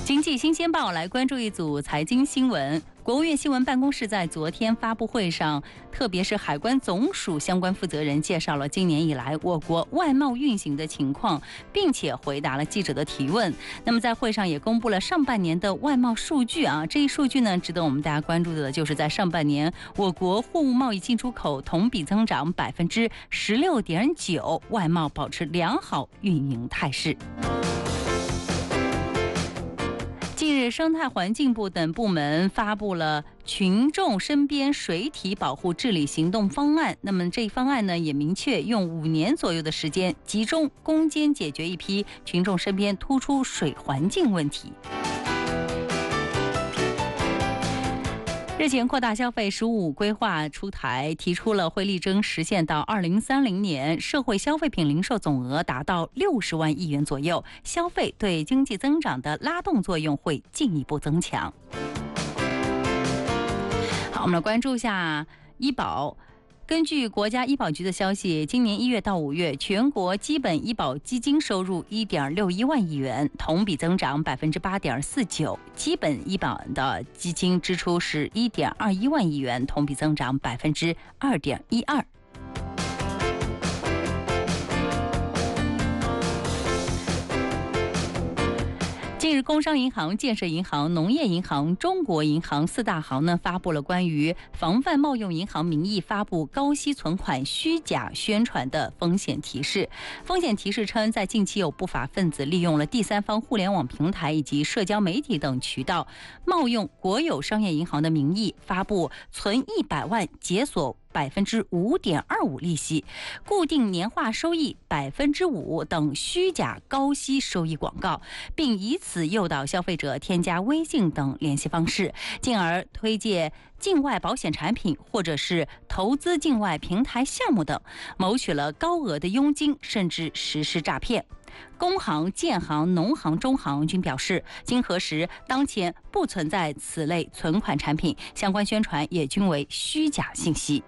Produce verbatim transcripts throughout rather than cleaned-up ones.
经济新鲜报来关注一组财经新闻。国务院新闻办公室在昨天发布会上，特别是海关总署相关负责人介绍了今年以来我国外贸运行的情况，并且回答了记者的提问。那么在会上也公布了上半年的外贸数据啊，这一数据呢，值得我们大家关注的就是在上半年我国货物贸易进出口同比增长百分之十六点九，外贸保持良好运营态势。近日，生态环境部等部门发布了群众身边水体保护治理行动方案。那么这一方案呢，也明确用五年左右的时间，集中攻坚解决一批群众身边突出水环境问题。日前，扩大消费“十五五”规划出台，提出了会力争实现到二零三零年社会消费品零售总额达到六十万亿元左右，消费对经济增长的拉动作用会进一步增强。好，我们来关注一下医保。根据国家医保局的消息，今年一月到五月，全国基本医保基金收入一点六一万亿元，同比增长百分之八点四九；基本医保的基金支出是一点二一万亿元，同比增长百分之二点一二。近日，工商银行、建设银行、农业银行、中国银行四大行呢发布了关于防范冒用银行名义发布高息存款虚假宣传的风险提示。风险提示称，在近期有不法分子利用了第三方互联网平台以及社交媒体等渠道，冒用国有商业银行的名义发布存一百万解锁百分之五点二五利息、固定年化收益百分之五等虚假高息收益广告，并以此诱导消费者添加微信等联系方式，进而推介境外保险产品或者是投资境外平台项目等，谋取了高额的佣金，甚至实施诈骗。工行、建行、农行、中行均表示，经核实，当前不存在此类存款产品，相关宣传也均为虚假信息。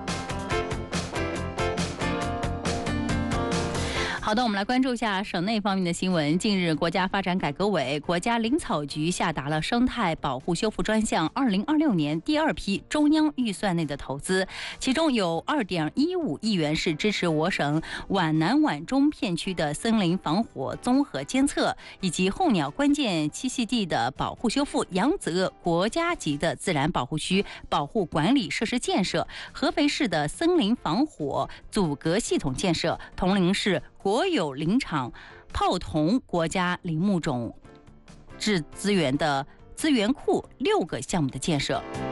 好的，我们来关注一下省内方面的新闻。近日，国家发展改革委、国家林草局下达了生态保护修复专项二零二六年第二批中央预算内的投资，其中有二点一五亿元是支持我省皖南皖中片区的森林防火综合监测以及候鸟关键栖息地的保护修复，扬子国家级的自然保护区保护管理设施建设，合肥市的森林防火阻隔系统建设，铜陵市国有林场泡桐国家林木种质资源的资源库六个项目的建设。